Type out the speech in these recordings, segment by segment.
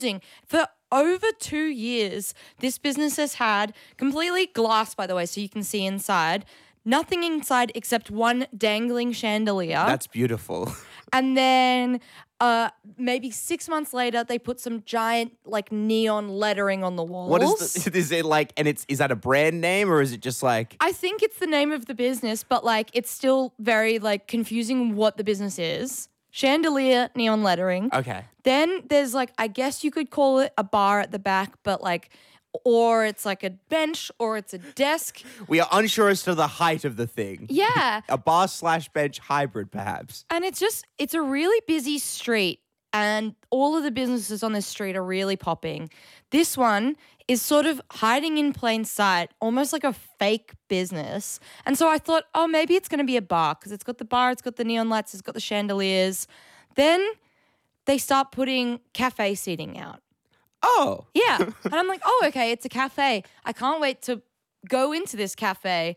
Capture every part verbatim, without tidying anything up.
For over two years, this business has had completely glass, by the way, so you can see inside. Nothing inside except one dangling chandelier. That's beautiful. And then uh, maybe six months later, they put some giant like neon lettering on the walls. What is the, is it like? And it's is that a brand name or is it just like? I think it's the name of the business, but like it's still very like confusing what the business is. Chandelier, neon lettering. Okay. Then there's like, I guess you could call it a bar at the back, but like, or it's like a bench or it's a desk. We are unsure as to the height of the thing. Yeah. A bar slash bench hybrid, perhaps. And it's just, it's a really busy street and all of the businesses on this street are really popping. This one is sort of hiding in plain sight, almost like a fake business. And so I thought, oh, maybe it's going to be a bar because it's got the bar, it's got the neon lights, it's got the chandeliers. Then they start putting cafe seating out. Oh. Yeah. And I'm like, oh, okay, it's a cafe. I can't wait to go into this cafe.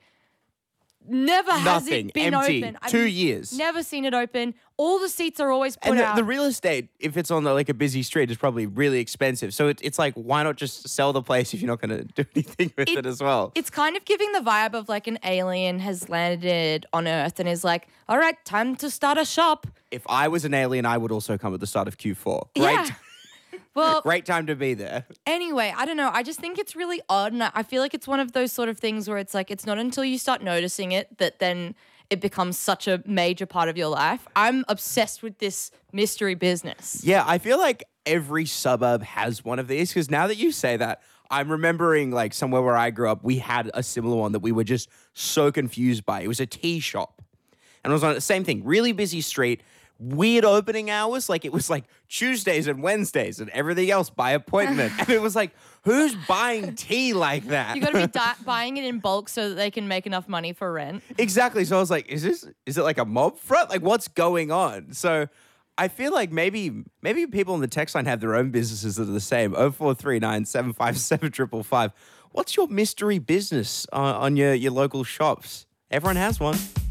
Never has Nothing. it been Empty. open. I've Two years. Never seen it open. All the seats are always put And the, out. the real estate, if it's on the, like a busy street, is probably really expensive. So it, it's like, why not just sell the place if you're not going to do anything with it, It- as well? It's kind of giving the vibe of like an alien has landed on Earth and is like, all right, time to start a shop. If I was an alien, I would also come at the start of Q four. Great, Yeah. Well, great time to be there. anyway, I don't know. I just think it's really odd. And I I feel like it's one of those sort of things where it's like, it's not until you start noticing it that then it becomes such a major part of your life. I'm obsessed with this mystery business. Yeah, I feel like every suburb has one of these because now that you say that, I'm remembering like somewhere where I grew up, we had a similar one that we were just so confused by. It was a tea shop. And it was on the same thing, really busy street, weird opening hours. Like it was like Tuesdays and Wednesdays and everything else by appointment. And it was like, who's buying tea like that? You got to be di- buying it in bulk so that they can make enough money for rent. Exactly. So I was like, is this, is it like a mob front? Like what's going on? So I feel like maybe maybe people in the text line have their own businesses that are the same. oh four three nine, seven five seven, five five five. What's your mystery business uh, on your, your local shops? Everyone has one.